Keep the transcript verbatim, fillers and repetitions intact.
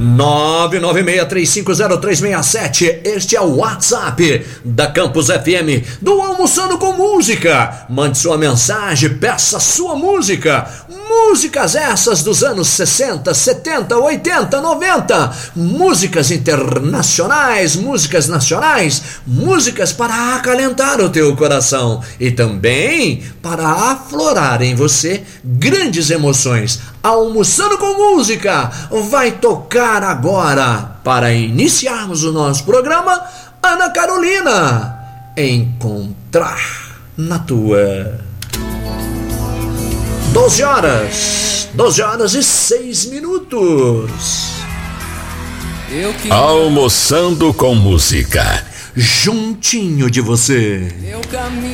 nove nove seis três cinco zero três seis sete. Este é o WhatsApp da Campus F M do Almoçando com Música. Mande sua mensagem, peça sua música. Músicas essas dos anos sessenta, setenta, oitenta, noventa. Músicas internacionais, músicas nacionais, músicas para acalentar o teu coração e também para aflorar em você grandes emoções. Almoçando com Música vai tocar agora, para iniciarmos o nosso programa, Ana Carolina, Encontrar na Tua. doze horas, doze horas e seis minutos. Eu que... Almoçando com Música, juntinho de você. Eu caminho